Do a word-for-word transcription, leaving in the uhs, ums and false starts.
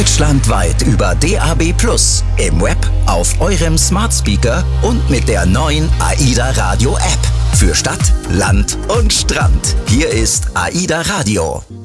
Deutschlandweit über D A B plus, im Web, auf eurem Smart Speaker und mit der neuen AIDA Radio App. Für Stadt, Land und Strand. Hier ist AIDA Radio.